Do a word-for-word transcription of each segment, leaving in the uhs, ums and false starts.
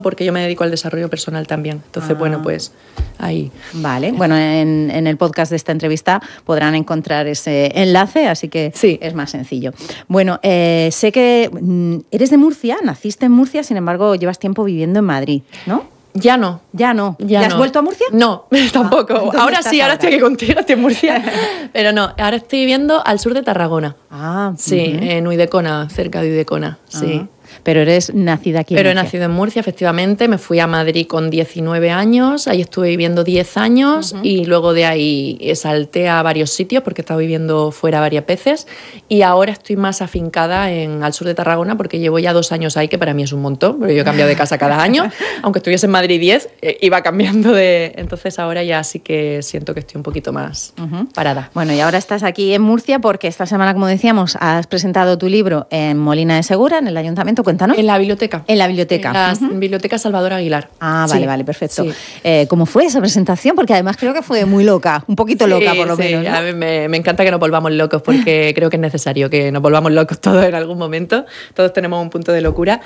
porque yo me dedico al desarrollo personal también. Entonces, ah. bueno, pues ahí. Vale, bueno, en, en el podcast de esta entrevista podrán encontrar ese enlace, así que sí. es más sencillo. Bueno, eh, sé que eres de Murcia, naciste en Murcia, sin embargo, llevas tiempo viviendo en Madrid, ¿no? Ya no. Ya no. ¿Ya, ¿Ya no. has vuelto a Murcia? No, tampoco. Ah, ahora sí, ahora, ahora estoy aquí contigo, estoy en Murcia. Pero no, ahora estoy viviendo al sur de Tarragona. Ah, sí, uh-huh. en Uidecona, cerca de Uidecona, sí. Ah. Pero eres nacida aquí en Pero Murcia. he nacido en Murcia, efectivamente. Me fui a Madrid con diecinueve años, ahí estuve viviendo diez años uh-huh. y luego de ahí salté a varios sitios porque he estado viviendo fuera varias veces y ahora estoy más afincada en, al sur de Tarragona porque llevo ya dos años ahí, que para mí es un montón, porque yo he cambiado de casa cada año. Aunque estuviese en Madrid diez, eh, iba cambiando de... Entonces ahora ya sí que siento que estoy un poquito más uh-huh. parada. Bueno, y ahora estás aquí en Murcia porque esta semana, como decíamos, has presentado tu libro en Molina de Segura, en el Ayuntamiento. Cuéntanos. En la biblioteca. En la biblioteca. En la uh-huh. biblioteca Salvador Aguilar. Ah, vale, sí. vale, perfecto. Sí. Eh, ¿Cómo fue esa presentación? Porque además creo que fue muy loca, un poquito sí, loca por lo sí. menos, ¿no? A mí me, me encanta que nos volvamos locos porque creo que es necesario que nos volvamos locos todos en algún momento. Todos tenemos un punto de locura.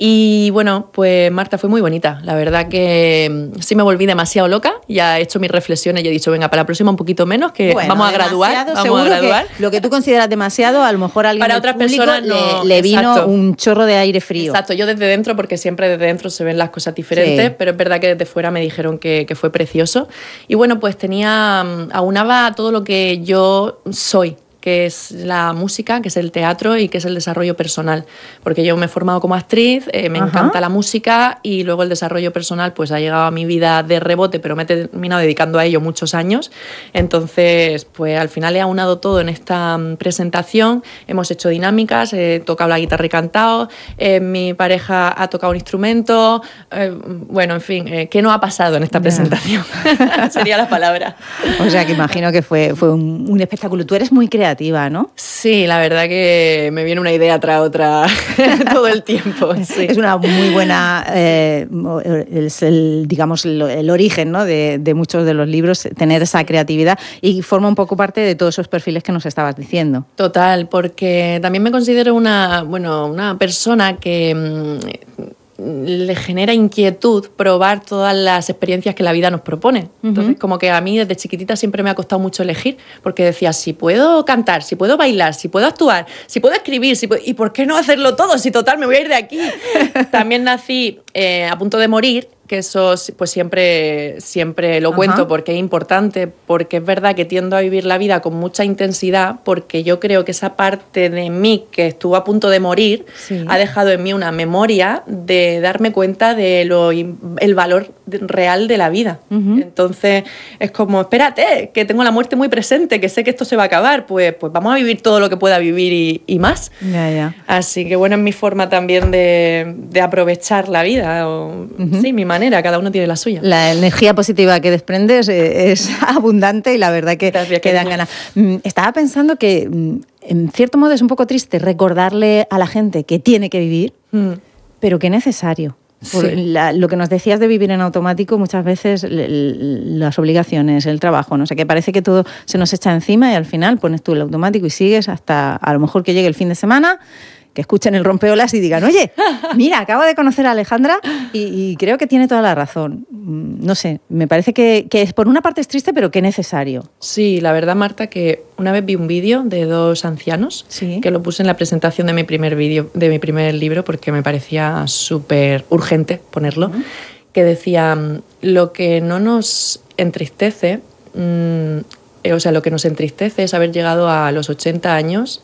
Y bueno, pues Marta, fue muy bonita. La verdad que sí me volví demasiado loca. Ya he hecho mis reflexiones y he dicho, venga, para la próxima un poquito menos, que bueno, vamos a graduar. Vamos a graduar. Que lo que tú consideras demasiado, a lo mejor a alguien para del otras público personas no, le, le vino exacto. un chorro de aire frío. Exacto, yo desde dentro, porque siempre desde dentro se ven las cosas diferentes, sí. pero es verdad que desde fuera me dijeron que, que fue precioso. Y bueno, pues tenía, aunaba todo lo que yo soy, que es la música, que es el teatro y que es el desarrollo personal. Porque yo me he formado como actriz, eh, me Ajá. encanta la música y luego el desarrollo personal pues ha llegado a mi vida de rebote, pero me he terminado dedicando a ello muchos años. Entonces, pues al final he aunado todo en esta presentación. Hemos hecho dinámicas, he tocado la guitarra y cantado, eh, mi pareja ha tocado un instrumento, eh, bueno, en fin, eh, ¿qué no ha pasado en esta presentación? Sería la palabra. O sea, que imagino que fue, fue un, un espectáculo. Tú eres muy creativa, ¿no? Sí, la verdad que me viene una idea tras otra todo el tiempo. Sí. Es una muy buena, eh, es el, digamos, el, el origen, ¿no? de, de muchos de los libros, tener esa creatividad y forma un poco parte de todos esos perfiles que nos estabas diciendo. Total, porque también me considero una, bueno, una persona que mmm, le genera inquietud probar todas las experiencias que la vida nos propone. Entonces, uh-huh. como que a mí desde chiquitita siempre me ha costado mucho elegir, porque decía, si puedo cantar, si puedo bailar, si puedo actuar, si puedo escribir, si puedo... ¿y por qué no hacerlo todo? Si total, me voy a ir de aquí. También nací eh, a punto de morir, que eso pues siempre, siempre lo cuento Ajá. porque es importante, porque es verdad que tiendo a vivir la vida con mucha intensidad, porque yo creo que esa parte de mí que estuvo a punto de morir sí. ha dejado en mí una memoria de darme cuenta de lo, el valor real de la vida. Uh-huh. Entonces es como, espérate, que tengo la muerte muy presente, que sé que esto se va a acabar, pues, pues vamos a vivir todo lo que pueda vivir y, y más. Ya, ya. Así que bueno, es mi forma también de, de aprovechar la vida, o, uh-huh. sí, mi manera. Cada uno tiene la suya. La energía positiva que desprendes es abundante y la verdad que, Gracias, que dan ganas. Estaba pensando que en cierto modo es un poco triste recordarle a la gente que tiene que vivir, mm. pero que es necesario. Sí. La, lo que nos decías de vivir en automático, muchas veces l- l- las obligaciones, el trabajo, no sé qué, parece que todo se nos echa encima y al final pones tú el automático y sigues hasta a lo mejor que llegue el fin de semana, que escuchen el rompeolas y digan, oye, mira, acabo de conocer a Alejandra y, y creo que tiene toda la razón. No sé, me parece que, que por una parte es triste, pero que es necesario. Sí, la verdad, Marta, que una vez vi un vídeo de dos ancianos ¿Sí? que lo puse en la presentación de mi primer vídeo, de mi primer libro, porque me parecía súper urgente ponerlo, uh-huh. que decían, lo que no nos entristece... Mmm, O sea, lo que nos entristece es haber llegado a los ochenta años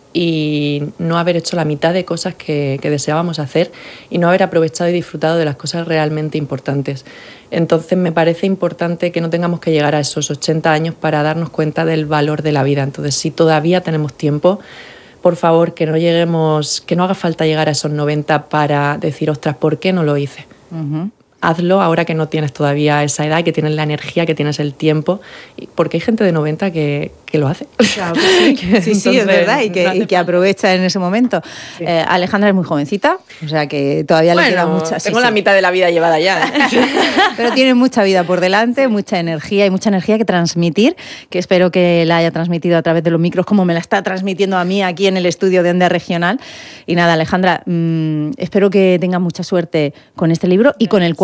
y no haber hecho la mitad de cosas que, que deseábamos hacer y no haber aprovechado y disfrutado de las cosas realmente importantes. Entonces me parece importante que no tengamos que llegar a esos ochenta años para darnos cuenta del valor de la vida. Entonces, si todavía tenemos tiempo, por favor, que no lleguemos, que no haga falta llegar a esos noventa para decir, ostras, ¿por qué no lo hice? Uh-huh. hazlo ahora que no tienes todavía esa edad, que tienes la energía, que tienes el tiempo, porque hay gente de noventa que, que lo hace. Claro, sí, sí, sí, sí, es verdad, y que, y que aprovecha en ese momento. Sí. Eh, Alejandra es muy jovencita, o sea que todavía bueno, le queda mucha... Tengo sí, la sí. mitad de la vida llevada ya. Pero tiene mucha vida por delante, mucha energía y mucha energía que transmitir, que espero que la haya transmitido a través de los micros, como me la está transmitiendo a mí aquí en el estudio de Onda Regional. Y nada, Alejandra, mmm, espero que tengas mucha suerte con este libro y con el